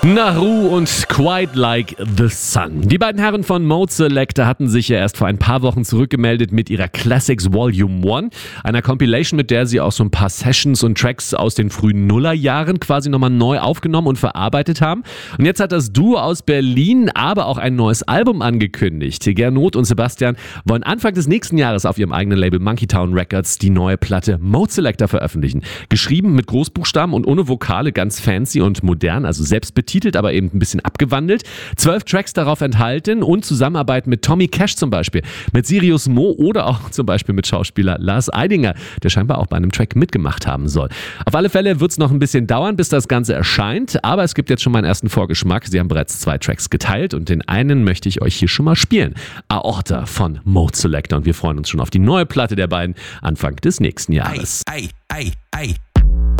Naru und Quite Like the Sun. Die beiden Herren von Mode Selector hatten sich ja erst vor ein paar Wochen zurückgemeldet mit ihrer Classics Volume 1, einer Compilation, mit der sie auch so ein paar Sessions und Tracks aus den frühen Nullerjahren quasi nochmal neu aufgenommen und verarbeitet haben. Und jetzt hat das Duo aus Berlin aber auch ein neues Album angekündigt. Gernot und Sebastian wollen Anfang des nächsten Jahres auf ihrem eigenen Label Monkey Town Records die neue Platte Mode Selector veröffentlichen. Geschrieben mit Großbuchstaben und ohne Vokale, ganz fancy und modern, also selbst betitelt, aber eben ein bisschen abgewandelt. 12 Tracks darauf enthalten und Zusammenarbeit mit Tommy Cash zum Beispiel, mit Sirius Mo oder auch zum Beispiel mit Schauspieler Lars Eidinger, der scheinbar auch bei einem Track mitgemacht haben soll. Auf alle Fälle wird es noch ein bisschen dauern, bis das Ganze erscheint, aber es gibt jetzt schon mal einen ersten Vorgeschmack. Sie haben bereits 2 Tracks geteilt und den einen möchte ich euch hier schon mal spielen. Aorta von Mode Selector, und wir freuen uns schon auf die neue Platte der beiden Anfang des nächsten Jahres. Ei.